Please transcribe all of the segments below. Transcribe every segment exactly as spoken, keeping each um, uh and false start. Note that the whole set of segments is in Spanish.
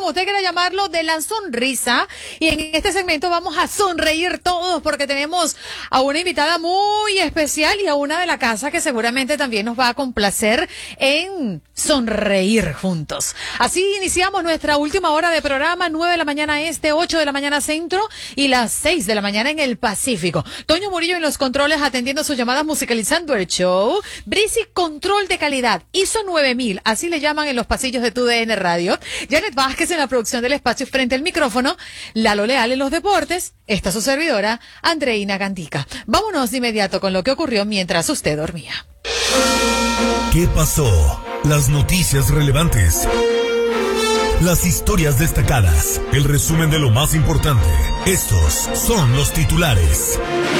como usted quiera llamarlo, de la sonrisa. Y en este segmento vamos a sonreír todos porque tenemos a una invitada muy especial y a una de la casa que seguramente también nos va a complacer en sonreír juntos. Así iniciamos nuestra última hora de programa, nueve de la mañana este, ocho de la mañana centro y las seis de la mañana en el Pacífico. Toño Murillo en los controles atendiendo sus llamadas, musicalizando el show. Brisi, control de calidad, I S O nueve mil, así le llaman en los pasillos de tu D N Radio. Janet Vázquez en la producción del espacio frente al micrófono. Lalo Leal en los deportes. Esta su servidora, Andreina Gandica. Vámonos de inmediato con lo que ocurrió mientras usted dormía. ¿Qué pasó? Las noticias relevantes. Las historias destacadas. El resumen de lo más importante. Estos son los titulares.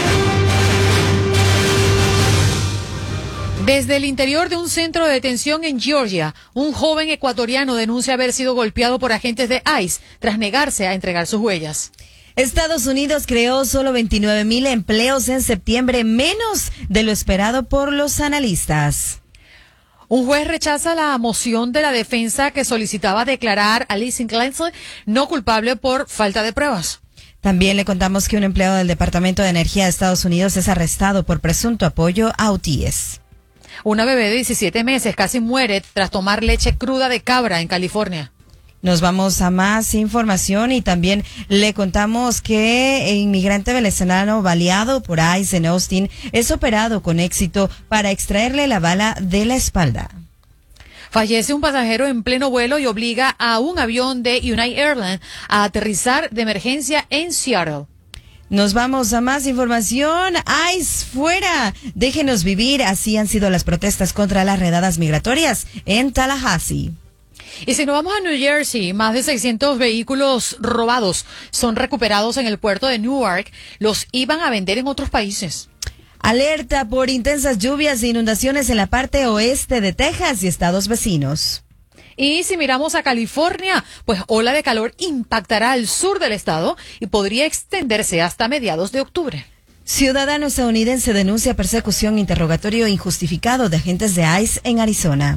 Desde el interior de un centro de detención en Georgia, un joven ecuatoriano denuncia haber sido golpeado por agentes de ICE tras negarse a entregar sus huellas. Estados Unidos creó solo veintinueve mil empleos en septiembre, menos de lo esperado por los analistas. Un juez rechaza la moción de la defensa que solicitaba declarar a Lizzie Clancy no culpable por falta de pruebas. También le contamos que un empleado del Departamento de Energía de Estados Unidos es arrestado por presunto apoyo a U T I S. Una bebé de diecisiete meses casi muere tras tomar leche cruda de cabra en California. Nos vamos a más información y también le contamos que el inmigrante venezolano baleado por ICE en Austin es operado con éxito para extraerle la bala de la espalda. Fallece un pasajero en pleno vuelo y obliga a un avión de United Airlines a aterrizar de emergencia en Seattle. Nos vamos a más información. ICE fuera. Déjenos vivir. Así han sido las protestas contra las redadas migratorias en Tallahassee. Y si nos vamos a New Jersey, más de seiscientos vehículos robados son recuperados en el puerto de Newark. Los iban a vender en otros países. Alerta por intensas lluvias e inundaciones en la parte oeste de Texas y estados vecinos. Y si miramos a California, pues ola de calor impactará al sur del estado y podría extenderse hasta mediados de octubre. Ciudadano estadounidense denuncia persecución, interrogatorio injustificado de agentes de ICE en Arizona.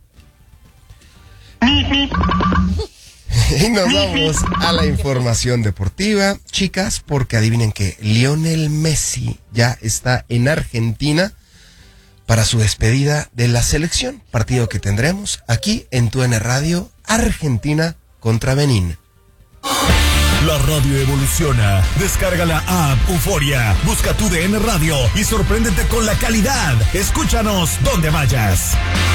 Y nos vamos a la información deportiva, chicas, porque adivinen que Lionel Messi ya está en Argentina para su despedida de la selección, partido que tendremos aquí en tu D N Radio, Argentina contra Benín. La radio evoluciona. Descarga la app Euforia, busca tu D N Radio y sorpréndete con la calidad. Escúchanos donde vayas.